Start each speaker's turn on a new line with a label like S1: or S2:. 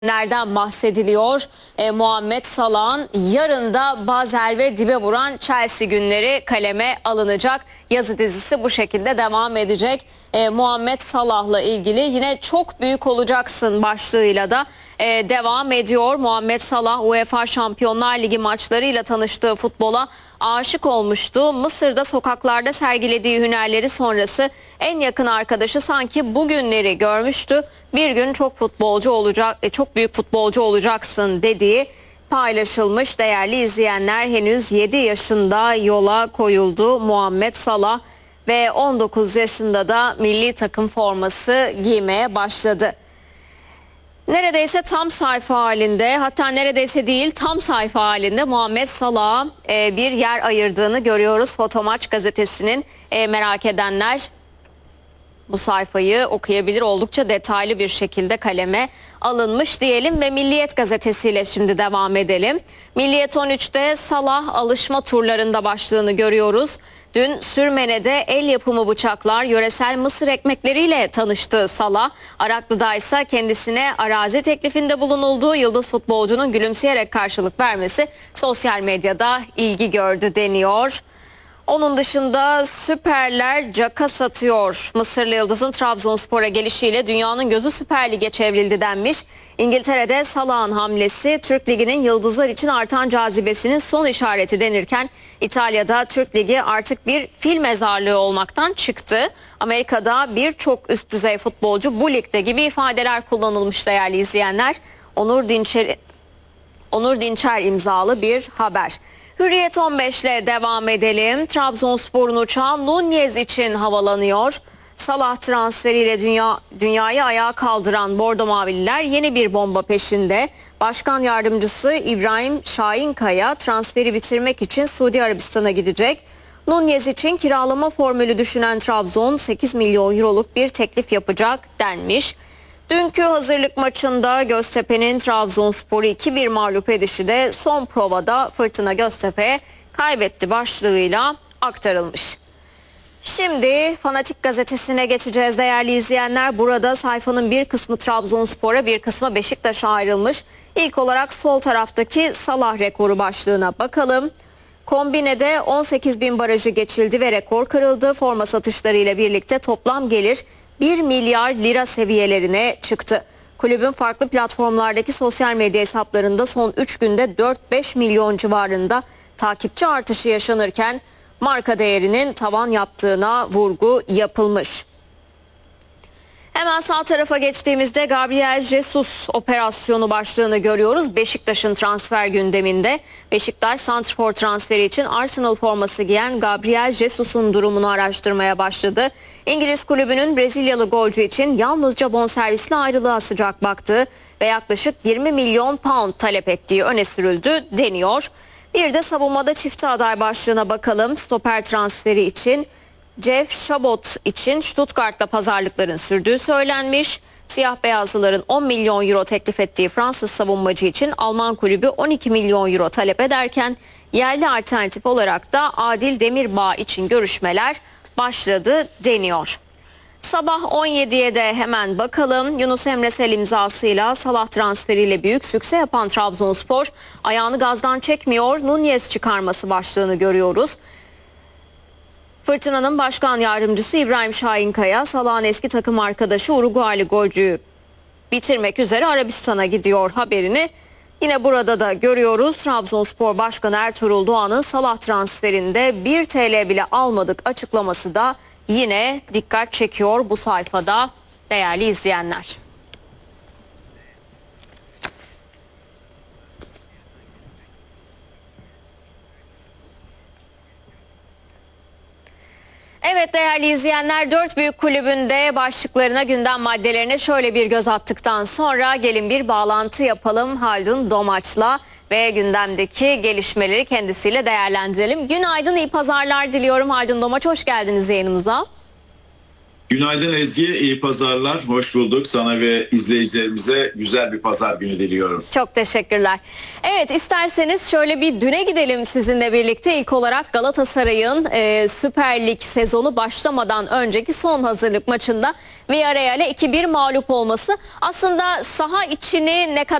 S1: Nereden bahsediliyor? Muhammed Salah'ın yarın da Basel ve dibe vuran Chelsea günleri kaleme alınacak. Yazı dizisi bu şekilde devam edecek. Muhammed Salah'la ilgili yine çok büyük olacaksın başlığıyla da devam ediyor. Muhammed Salah UEFA Şampiyonlar Ligi maçlarıyla tanıştığı futbola aşık olmuştu. Mısır'da sokaklarda sergilediği hünerleri sonrası en yakın arkadaşı sanki bu günleri görmüştü. Bir gün çok büyük futbolcu olacaksın dediği paylaşılmış. Değerli izleyenler, henüz 7 yaşında yola koyuldu Muhammed Salah ve 19 yaşında da milli takım forması giymeye başladı. Neredeyse tam sayfa halinde, hatta neredeyse değil tam sayfa halinde Muhammed Salah'a bir yer ayırdığını görüyoruz. Fotomaç gazetesinin merak edenler bu sayfayı okuyabilir, oldukça detaylı bir şekilde kaleme alınmış diyelim ve Milliyet gazetesiyle şimdi devam edelim. Milliyet 13'te Salah alışma turlarında başlığını görüyoruz. Dün Sürmene'de el yapımı bıçaklar, yöresel mısır ekmekleriyle tanıştı Salah. Araklı'da ise kendisine arazi teklifinde bulunulduğu yıldız futbolcunun gülümseyerek karşılık vermesi sosyal medyada ilgi gördü deniyor. Onun dışında süperler caka satıyor. Mısırlı yıldızın Trabzonspor'a gelişiyle dünyanın gözü Süper Lig'e çevrildi denmiş. İngiltere'de Salah'ın hamlesi Türk Ligi'nin yıldızlar için artan cazibesinin son işareti denirken İtalya'da Türk Ligi artık bir fil mezarlığı olmaktan çıktı. Amerika'da birçok üst düzey futbolcu bu ligde gibi ifadeler kullanılmış değerli izleyenler. Onur Dinçer imzalı bir haber. Hürriyet 15 ile devam edelim. Trabzonspor'un uçağı Nunez için havalanıyor. Salah transferiyle dünyayı ayağa kaldıran Bordo Mavililer yeni bir bomba peşinde. Başkan yardımcısı İbrahim Şahinkaya transferi bitirmek için Suudi Arabistan'a gidecek. Nunez için kiralama formülü düşünen Trabzon 8 milyon euroluk bir teklif yapacak denmiş. Dünkü hazırlık maçında Göztepe'nin Trabzonspor'u 2-1 mağlup edişi de son provada Fırtına Göztepe'ye kaybetti başlığıyla aktarılmış. Şimdi Fanatik gazetesine geçeceğiz değerli izleyenler. Burada sayfanın bir kısmı Trabzonspor'a, bir kısmı Beşiktaş'a ayrılmış. İlk olarak sol taraftaki Salah rekoru başlığına bakalım. Kombinede 18 bin barajı geçildi ve rekor kırıldı. Forma satışlarıyla birlikte toplam gelir 1 milyar lira seviyelerine çıktı. Kulübün farklı platformlardaki sosyal medya hesaplarında son 3 günde 4-5 milyon civarında takipçi artışı yaşanırken marka değerinin tavan yaptığına vurgu yapılmış. Hemen sağ tarafa geçtiğimizde Gabriel Jesus operasyonu başlığını görüyoruz. Beşiktaş'ın transfer gündeminde. Beşiktaş santrfor transferi için Arsenal forması giyen Gabriel Jesus'un durumunu araştırmaya başladı. İngiliz kulübünün Brezilyalı golcü için yalnızca bonservisle ayrılığa sıcak baktığı ve yaklaşık 20 milyon pound talep ettiği öne sürüldü deniyor. Bir de savunmada çifte aday başlığına bakalım. Stoper transferi için Jeff Chabot için Stuttgart'ta pazarlıkların sürdüğü söylenmiş. Siyah beyazlıların 10 milyon euro teklif ettiği Fransız savunmacı için Alman kulübü 12 milyon euro talep ederken yerli alternatif olarak da Adil Demirbağ için görüşmeler başladı deniyor. Sabah 17'ye de hemen bakalım. Yunus Emre Sel imzasıyla Salah transferiyle büyük sükse yapan Trabzonspor ayağını gazdan çekmiyor. Nunez çıkarması başlığını görüyoruz. Fırtına'nın başkan yardımcısı İbrahim Şahinkaya, Salah'ın eski takım arkadaşı Uruguaylı golcüyü bitirmek üzere Arabistan'a gidiyor haberini. Yine burada da görüyoruz. Trabzonspor Başkanı Ertuğrul Doğan'ın Salah transferinde 1 TL bile almadık açıklaması da yine dikkat çekiyor bu sayfada değerli izleyenler. Evet değerli izleyenler, 4 büyük kulübünde başlıklarına, gündem maddelerine şöyle bir göz attıktan sonra gelin bir bağlantı yapalım Haldun Domaç'la ve gündemdeki gelişmeleri kendisiyle değerlendirelim. Günaydın, iyi pazarlar diliyorum Haldun Domaç, hoş geldiniz yayınımıza.
S2: Günaydın Ezgi, iyi pazarlar. Hoş bulduk. Sana ve izleyicilerimize güzel bir pazar günü diliyorum.
S1: Çok teşekkürler. Evet, isterseniz şöyle bir düne gidelim sizinle birlikte. İlk olarak Galatasaray'ın Süper Lig sezonu başlamadan önceki son hazırlık maçında Villarreal'e 2-1 mağlup olması. Aslında saha içini ne kadar